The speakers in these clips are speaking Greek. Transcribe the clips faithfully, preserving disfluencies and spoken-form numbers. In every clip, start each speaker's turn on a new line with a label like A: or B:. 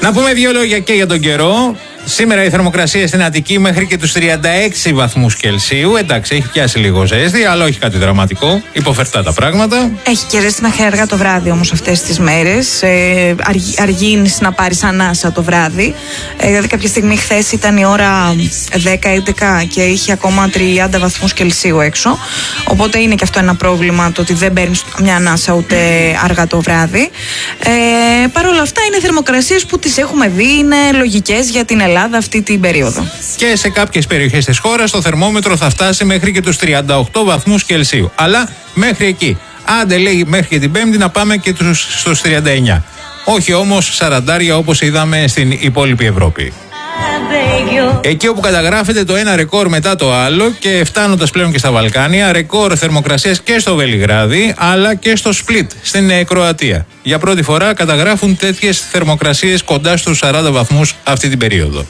A: Να πούμε δύο λόγια και για τον καιρό. Σήμερα η θερμοκρασία στην Αττική μέχρι και τους τριάντα έξι βαθμούς Κελσίου. Εντάξει, έχει πιάσει λίγο ζέστη, αλλά όχι κάτι δραματικό. Υποφερτά τα πράγματα.
B: Έχει και ζέστη μέχρι αργά το βράδυ όμως αυτές τις μέρες. Ε, αργεί, αργεί να πάρεις ανάσα το βράδυ. Ε, δηλαδή, κάποια στιγμή χθες ήταν η ώρα δέκα έντεκα και είχε ακόμα τριάντα βαθμούς Κελσίου έξω. Οπότε είναι και αυτό ένα πρόβλημα, το ότι δεν παίρνεις μια ανάσα ούτε αργά το βράδυ. Ε, Παρ' όλα αυτά, είναι θερμοκρασίες που τις έχουμε δει, είναι λογικές για την Ελλάδα αυτή την περίοδο.
A: Και σε κάποιες περιοχές της χώρας το θερμόμετρο θα φτάσει μέχρι και τους τριάντα οκτώ βαθμούς Κελσίου. Αλλά μέχρι εκεί. Άντε, λέει, μέχρι και την Πέμπτη να πάμε και τους, στους τριάντα εννιά. Όχι όμως σαραντάρια όπως είδαμε στην υπόλοιπη Ευρώπη. Εκεί όπου καταγράφεται το ένα ρεκόρ μετά το άλλο και φτάνοντας πλέον και στα Βαλκάνια, ρεκόρ θερμοκρασίας και στο Βελιγράδι αλλά και στο Σπλίτ στην Κροατία. Για πρώτη φορά καταγράφουν τέτοιες θερμοκρασίες κοντά στους σαράντα βαθμούς αυτή την περίοδο.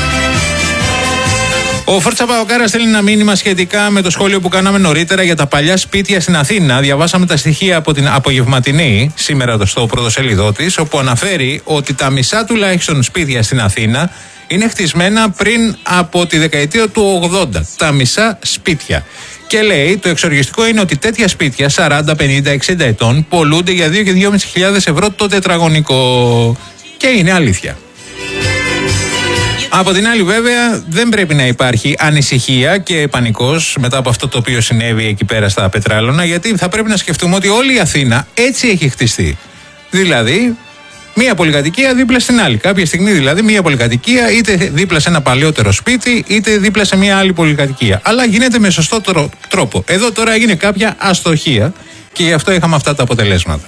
A: Ο Φόρτσα Παοκάρα στέλνει ένα μήνυμα σχετικά με το σχόλιο που κάναμε νωρίτερα για τα παλιά σπίτια στην Αθήνα. Διαβάσαμε τα στοιχεία από την απογευματινή, σήμερα στο πρωτοσέλιδό της, όπου αναφέρει ότι τα μισά τουλάχιστον σπίτια στην Αθήνα είναι χτισμένα πριν από τη δεκαετία του ογδόντα. Τα μισά σπίτια. Και λέει, το εξοργιστικό είναι ότι τέτοια σπίτια σαράντα, πενήντα, εξήντα ετών πολλούνται για δύο και δυόμισι χιλιάδες ευρώ το τετραγωνικό. Και είναι αλήθεια. Από την άλλη, βέβαια, δεν πρέπει να υπάρχει ανησυχία και πανικός μετά από αυτό το οποίο συνέβη εκεί πέρα στα Πετράλωνα, γιατί θα πρέπει να σκεφτούμε ότι όλη η Αθήνα έτσι έχει χτιστεί. Δηλαδή, μία πολυκατοικία δίπλα στην άλλη. Κάποια στιγμή, δηλαδή, μία πολυκατοικία είτε δίπλα σε ένα παλαιότερο σπίτι, είτε δίπλα σε μία άλλη πολυκατοικία. Αλλά γίνεται με σωστό τρόπο. Εδώ τώρα έγινε κάποια αστοχία και γι' αυτό είχαμε αυτά τα αποτελέσματα.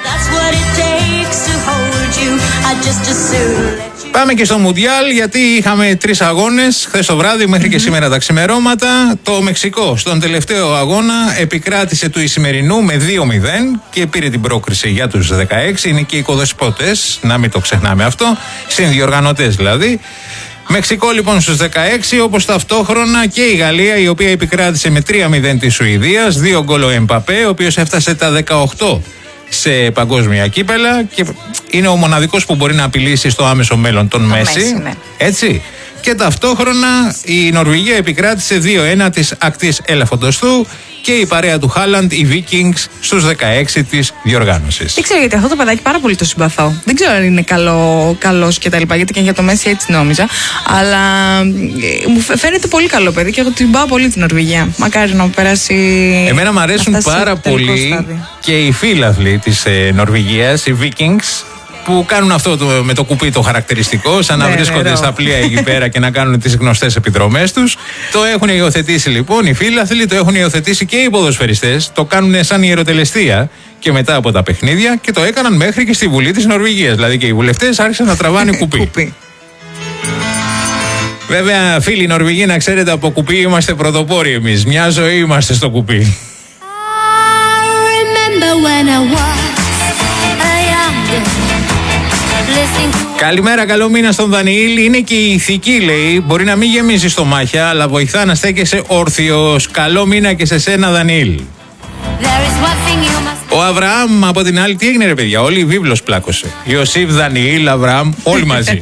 A: Πάμε και στο Μουντιάλ, γιατί είχαμε τρεις αγώνες χθες το βράδυ μέχρι mm-hmm. και σήμερα τα ξημερώματα. Το Μεξικό στον τελευταίο αγώνα επικράτησε του Ισημερινού με δύο μηδέν και πήρε την πρόκριση για τους δεκαέξι. Είναι και οι οικοδεσπότες, να μην το ξεχνάμε αυτό, συνδιοργανωτές δηλαδή. Μεξικό λοιπόν στους δεκαέξι, όπως ταυτόχρονα και η Γαλλία, η οποία επικράτησε με τρία μηδέν της Σουηδίας, δύο γκολ ο Εμπαπέ, ο οποίος έφτασε τα δεκαοκτώ σε παγκόσμια κύπελα και είναι ο μοναδικός που μπορεί να απειλήσει στο άμεσο μέλλον τον Μέση. Ναι. Έτσι. Και ταυτόχρονα η Νορβηγία επικράτησε δύο ένα της ακτής Ελεφαντοστού και η παρέα του Χάλαντ, οι Vikings, στους δεκαέξι της διοργάνωσης.
B: Δεν ξέρω γιατί αυτό το παιδάκι πάρα πολύ το συμπαθώ. Δεν ξέρω αν είναι καλό, καλός και τα λοιπά, γιατί και για το Μέση έτσι νόμιζα. Αλλά μου φαίνεται πολύ καλό παιδί και εγώ την πάω πολύ την Νορβηγία. Μακάρι να περάσει.
A: Εμένα μου αρέσουν πάρα πολύ στάδιο. Και οι φίλαθλοι της ε, Νορβηγίας, οι Vikings, που κάνουν αυτό το, με το κουπί το χαρακτηριστικό, σαν να ναι, βρίσκονται ναι, στα πλοία εκεί πέρα και να κάνουν τις γνωστές επιδρομές τους. Το έχουν υιοθετήσει λοιπόν οι φίλαθλοι, το έχουν υιοθετήσει και οι ποδοσφαιριστές, το κάνουν σαν ιεροτελεστία και μετά από τα παιχνίδια και το έκαναν μέχρι και στη Βουλή της Νορβηγίας. Δηλαδή και οι βουλευτές άρχισαν να τραβάνε κουπί. Βέβαια, φίλοι Νορβηγοί, να ξέρετε, από κουπί είμαστε πρωτοπόροι εμείς. Μια ζωή είμαστε στο κουπί. Καλημέρα, καλό μήνα στον Δανιήλ. Είναι και η ηθική, λέει. Μπορεί να μην γεμίζει στο μάχια, αλλά βοηθά να στέκεσαι όρθιος. Καλό μήνα και σε σένα, Δανιήλ. Ο Αβραάμ από την άλλη, τι έγινε, ρε παιδιά, όλη η βίβλος πλάκωσε. Ιωσήφ, Δανιήλ, Αβραάμ, όλοι μαζί.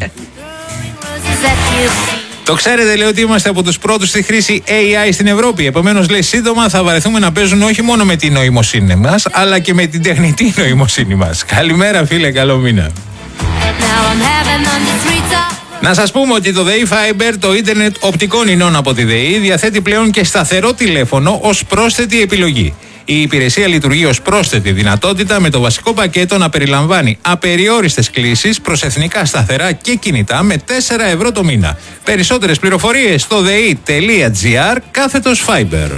A: Το ξέρετε, λέει, ότι είμαστε από τους πρώτους στη χρήση έι άι στην Ευρώπη. Επομένως, λέει, σύντομα θα βαρεθούμε να παίζουν όχι μόνο με την νοημοσύνη μας, αλλά και με την τεχνητή νοημοσύνη μας. Καλημέρα, φίλε, καλό μήνα. Να σας πούμε ότι το ΔΕΗ Fiber, το ίντερνετ οπτικών ινών από τη ΔΕΗ, διαθέτει πλέον και σταθερό τηλέφωνο ως πρόσθετη επιλογή. Η υπηρεσία λειτουργεί ως πρόσθετη δυνατότητα με το βασικό πακέτο να περιλαμβάνει απεριόριστες κλήσεις προς εθνικά σταθερά και κινητά με τέσσερα ευρώ το μήνα. Περισσότερες πληροφορίες στο dei.gr κάθετος Fiber.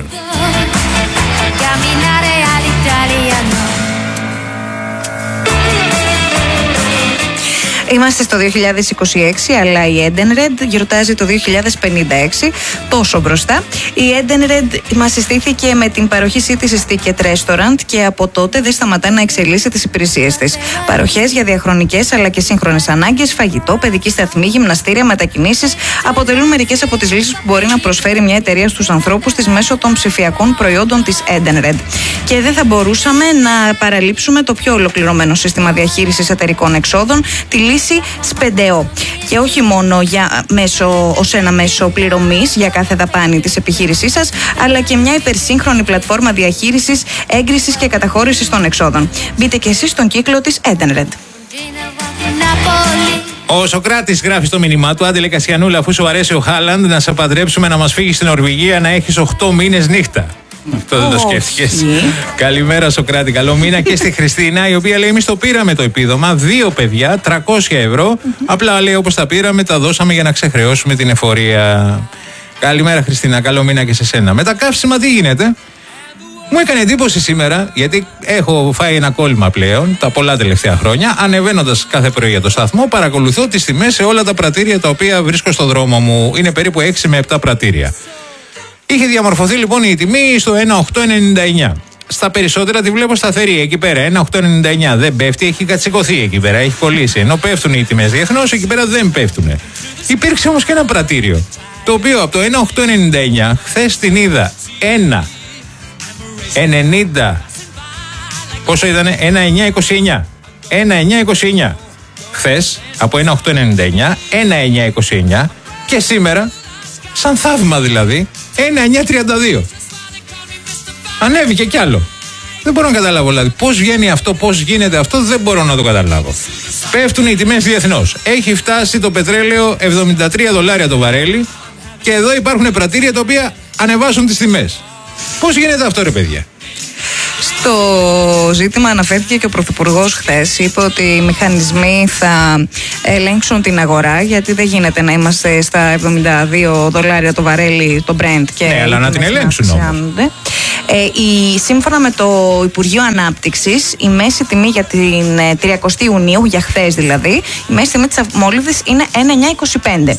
B: Είμαστε στο δύο χιλιάδες είκοσι έξι, αλλά η Edenred γιορτάζει το δύο χιλιάδες πενήντα έξι, τόσο μπροστά. Η Edenred μας συστήθηκε με την παροχή σύντησης Ticket Restaurant και από τότε δεν σταματά να εξελίσσει τις υπηρεσίες της. Παροχές για διαχρονικές αλλά και σύγχρονες ανάγκες, φαγητό, παιδική σταθμή, γυμναστήρια, μετακινήσεις αποτελούν μερικές από τις λύσεις που μπορεί να προσφέρει μια εταιρεία στους ανθρώπους της μέσω των ψηφιακών προϊόντων της Edenred. Και δεν θα μπορούσαμε να παραλείψουμε το πιο ολοκληρωμένο σύστημα διαχείρισης εταιρικών εξόδων, τη λύση επιχείρηση Σπεντεό. Και όχι μόνο για μέσο, ως ένα μέσο πληρωμής για κάθε δαπάνη της επιχείρησής σας, αλλά και μια υπερσύγχρονη πλατφόρμα διαχείρισης, έγκρισης και καταχώρησης των εξόδων. Μπείτε και εσείς στον κύκλο της Edenred.
A: Ο Σοκράτης γράφει στο μήνυμά του: Άντελε Κασιανούλα, αφού σου αρέσει ο Χάλαντ, να σε παντρέψουμε, να μας φύγει στην Νορβηγία, να έχεις οκτώ μήνες νύχτα. Αυτό δεν το σκέφτηκες. Καλημέρα, Σοκράτη. Καλό μήνα και στη Χριστίνα, η οποία λέει: εμείς το πήραμε το επίδομα, δύο παιδιά, τριακόσια ευρώ. Απλά λέει: όπως τα πήραμε, τα δώσαμε για να ξεχρεώσουμε την εφορία. Καλημέρα, Χριστίνα. Καλό μήνα και σε σένα. Με τα καύσιμα, τι γίνεται? Μου έκανε εντύπωση σήμερα, γιατί έχω φάει ένα κόλλημα πλέον τα πολλά τελευταία χρόνια. Ανεβαίνοντας κάθε πρωί για το σταθμό, παρακολουθώ τις τιμές σε όλα τα πρατήρια τα οποία βρίσκω στο δρόμο μου. Είναι περίπου έξι με επτά πρατήρια. Είχε διαμορφωθεί λοιπόν η τιμή στο ένα οκτώ ενενήντα εννιά. Στα περισσότερα τη βλέπω σταθερή εκεί πέρα. ένα οκτώ ενενήντα εννιά δεν πέφτει, έχει κατσικωθεί εκεί πέρα, έχει κολλήσει. Ενώ πέφτουν οι τιμές διεθνώς, εκεί πέρα δεν πέφτουν. Υπήρξε όμως και ένα πρατήριο, το οποίο από το ένα οκτώ ενενήντα εννιά χθες την είδα ένα ενενήντα. Πόσο ήτανε? ένα εννιά είκοσι εννιά. ένα εννιά είκοσι εννιά. Χθες από ένα οκτώ ενενήντα εννιά, ένα εννιά είκοσι εννιά και σήμερα, σαν θαύμα δηλαδή, ένα εννιά τριάντα δύο. Ανέβηκε κι άλλο. Δεν μπορώ να καταλάβω δηλαδή πώς βγαίνει αυτό, πώς γίνεται αυτό, δεν μπορώ να το καταλάβω. Πέφτουν οι τιμές διεθνώς. Έχει φτάσει το πετρέλαιο εβδομήντα τρία δολάρια το βαρέλι και εδώ υπάρχουν πρατήρια τα οποία ανεβάζουν τις τιμές. Πώς γίνεται αυτό, ρε παιδιά?
B: Στο ζήτημα αναφέρθηκε και ο Πρωθυπουργός χθες. Είπε ότι οι μηχανισμοί θα ελέγξουν την αγορά, γιατί δεν γίνεται να είμαστε στα εβδομήντα δύο δολάρια το βαρέλι, το Brent. Και
A: ναι, αλλά να την ελέγξουν όμως.
B: Ε, η, σύμφωνα με το Υπουργείο Ανάπτυξης, η μέση τιμή για την τριαντάη Ιουνίου, για χθες δηλαδή, η μέση τιμή της αμόλυβδης είναι ένα εννιά είκοσι πέντε.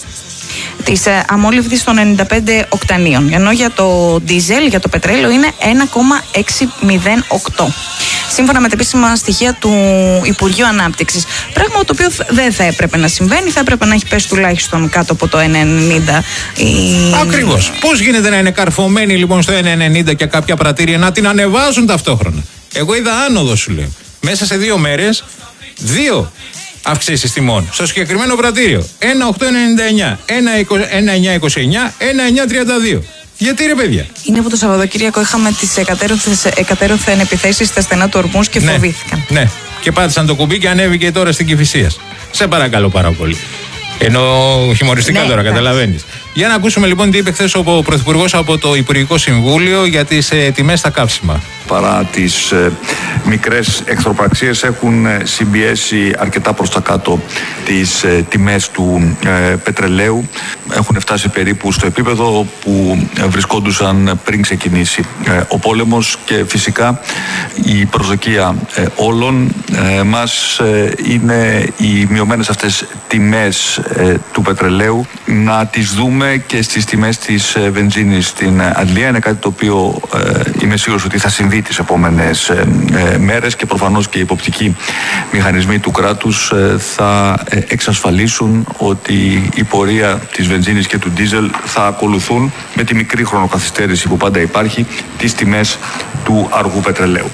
B: Της αμόλυβδης των ενενήντα πέντε οκτανίων. Ενώ για το ντίζελ, για το πετρέλαιο, είναι ένα κόμμα εξακόσια οκτώ. Σύμφωνα με τα επίσημα στοιχεία του Υπουργείου Ανάπτυξης. Πράγμα το οποίο δεν θα έπρεπε να συμβαίνει, θα έπρεπε να έχει πέσει τουλάχιστον κάτω από το ένα ενενήντα. Η...
A: Ακριβώς. Πώς γίνεται να είναι καρφωμένοι λοιπόν στο ένα ενενήντα και κάποια πρατήρια να την ανεβάζουν ταυτόχρονα? Εγώ είδα άνοδο, σου λέω. Μέσα σε δύο μέρες, δύο αυξήσεις τιμών. Στο συγκεκριμένο πρατήριο. ένα οκτώ ενενήντα εννιά, ένα εννιά είκοσι εννιά, ένα εννιά τριάντα δύο. Γιατί, ρε παιδιά?
B: Είναι από το Σαββατοκύριακο είχαμε τις εκατέρωθεν επιθέσεις στα στενά του Ορμούς και
A: ναι,
B: φοβήθηκαν.
A: Ναι, και πάτησαν το κουμπί και ανέβηκε τώρα στην Κηφισίας. Σε παρακαλώ πάρα πολύ. Ενώ χιουμοριστικά ναι, τώρα, καταλαβαίνεις. Για να ακούσουμε λοιπόν τι είπε χθες ο Πρωθυπουργός από το Υπουργικό Συμβούλιο για τις ε, τιμές στα καύσιμα.
C: Παρά τις ε, μικρές εχθροπραξίες, έχουν ε, συμπιέσει αρκετά προς τα κάτω τις ε, τιμές του ε, πετρελαίου. Έχουν φτάσει περίπου στο επίπεδο που ε, βρισκόντουσαν πριν ξεκινήσει ε, ο πόλεμος, και φυσικά η προσδοκία ε, όλων ε, μας ε, είναι οι μειωμένες αυτές τιμές ε, του πετρελαίου να τις δούμε και στις τιμές της ε, βενζίνης στην Αγγλία. Είναι κάτι το οποίο ε, είμαι σίγουρος ότι θα συμβεί τις επόμενες ε, ε, μέρες, και προφανώς και οι υποπτικοί μηχανισμοί του κράτους ε, θα ε, εξασφαλίσουν ότι η πορεία της βενζίνης και του ντίζελ θα ακολουθούν με τη μικρή χρονοκαθυστέρηση που πάντα υπάρχει τις τιμές του αργού πετρελαίου.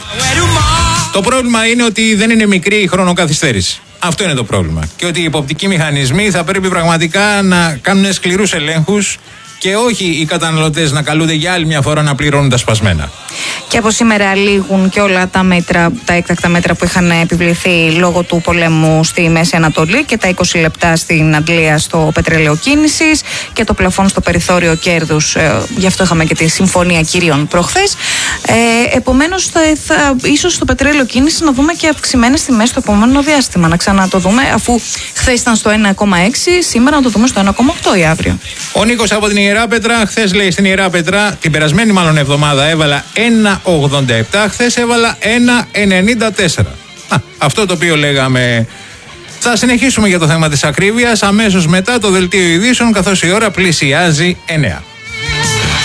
A: Το πρόβλημα είναι ότι δεν είναι μικρή η χρονοκαθυστέρηση. Αυτό είναι το πρόβλημα. Και ότι οι υποπτικοί μηχανισμοί θα πρέπει πραγματικά να κάνουν σκληρούς ελέγχους και όχι οι καταναλωτές να καλούνται για άλλη μια φορά να πληρώνουν τα σπασμένα.
B: Και από σήμερα λήγουν και όλα τα μέτρα, τα έκτακτα μέτρα που είχαν επιβληθεί λόγω του πολέμου στη Μέση Ανατολή, και τα είκοσι λεπτά στην Αγγλία στο πετρέλαιο κίνησης και το πλαφόν στο περιθώριο κέρδους. Ε, γι' αυτό είχαμε και τη συμφωνία κυρίων προχθές. Ε, επομένως, θα, θα, ίσως στο πετρέλαιο κίνησης να δούμε και αυξημένες τιμές στο επόμενο διάστημα. Να ξανά το δούμε, αφού χθες ήταν στο ένα κόμμα έξι, σήμερα να το δούμε στο ένα κόμμα οκτώ ή αύριο.
A: Ο Νίκος από την Ιεράπετρα, χθες λέει στην Ιεράπετρα, την περασμένη μάλλον εβδομάδα έβαλα ένα ογδόντα επτά, χθες έβαλα ένα ενενήντα τέσσερα. Α, αυτό το οποίο λέγαμε. Θα συνεχίσουμε για το θέμα της ακρίβειας αμέσως μετά το δελτίο ειδήσεων, καθώς η ώρα πλησιάζει εννέα.